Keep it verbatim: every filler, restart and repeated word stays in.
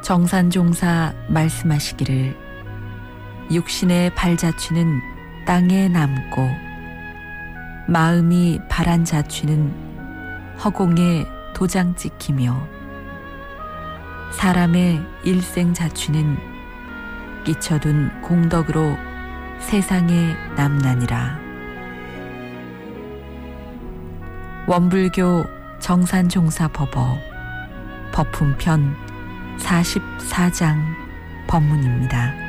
정산종사 말씀하시기를 육신의 발자취는 땅에 남고 마음이 바란 자취는 허공에 도장 찍히며 사람의 일생 자취는 끼쳐둔 공덕으로 세상에 남나니라. 원불교 정산종사법어 법품편 사십사 장 법문입니다.